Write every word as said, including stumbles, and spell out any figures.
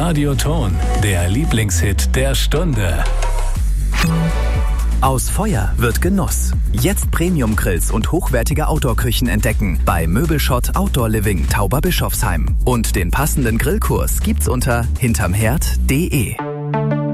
Radioton, der Lieblingshit der Stunde. Aus Feuer wird Genuss. Jetzt Premium-Grills und hochwertige Outdoor-Küchen entdecken bei Möbelschott Outdoor Living Tauberbischofsheim. Und den passenden Grillkurs gibt's unter hintermherd punkt de.